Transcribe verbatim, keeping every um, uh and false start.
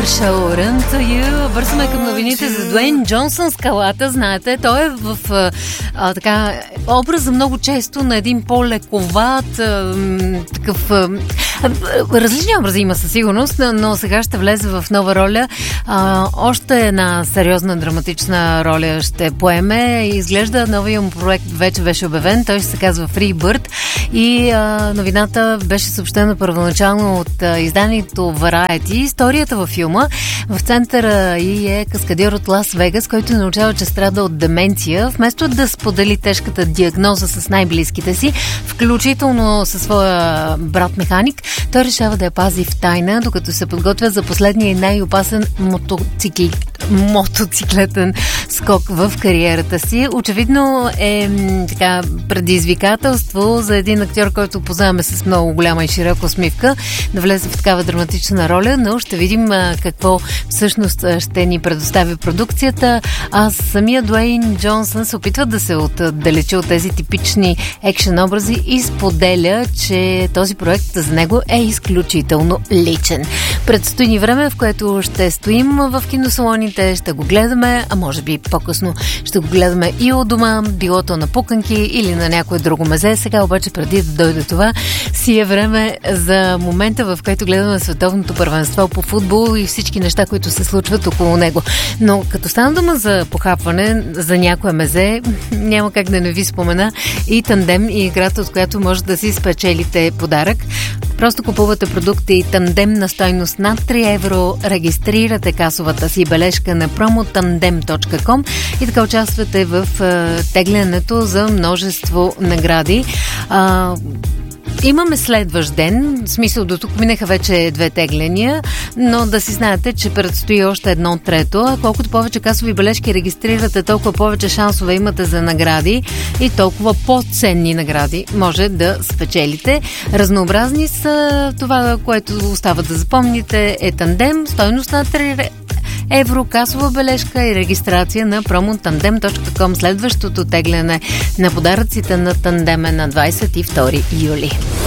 Shall Run to You. Бързаме към новините за Дуейн Джонсън скалата. Знаете, той е в а, така, образа много често на един по-лековат а, такъв а, различни образи има със сигурност, но сега ще влезе в нова роля. А, още една сериозна драматична роля ще поеме. Изглежда новия му проект вече беше обявен. Той ще се казва Free Bird и а, новината беше съобщена първоначално от а, изданието Variety. Историята във филма. В центъра и е каскадьор от Лас Вегас, който научава, че страда от деменция. Вместо да сподели тежката диагноза с най-близките си, включително със своя брат механик, той решава да я пази в тайна, докато се подготвя за последния и най-опасен мотоцикл... мотоциклетен скок в кариерата си. Очевидно е така предизвикателство за един актьор, който познаваме с много голяма и широка усмивка, да влезе в такава драматична роля, но ще видим а, какво всъщност ще ни предостави продукцията. А самия Дуейн Джонсън се опитва да се отдалечи от тези типични екшен образи и споделя, че този проект за него е изключително личен. Предстои ни време, в което ще стоим в киносалоните, ще го гледаме, а може би по-късно ще го гледаме и от дома, било то на пуканки или на някое друго мезе. Сега обаче, преди да дойде това, си е време за момента, в който гледаме световното първенство по футбол и всички неща, които се случват около него. Но като стана дума за похапване за някое мезе, няма как да не ви спомена и Тандем, и играта, от която може да си спечелите подарък. Просто купувате продукти Тандем на стойност над три евро, регистрирате касовата си бележка на промо тандем точка ком и така участвате в е, теглянето за множество награди. А, Имаме следващ ден, в смисъл до тук минаха вече две тегления, но да си знаете, че предстои още едно трето, а колкото повече касови бележки регистрирате, толкова повече шансове имате за награди и толкова по-ценни награди може да спечелите. Разнообразни са, това, което остава да запомните, е Тандем, стойност на три евро, касова бележка и регистрация на промо тандем точка ком. Следващото тегляне на подаръците на Тандем е на двадесет и втори юли.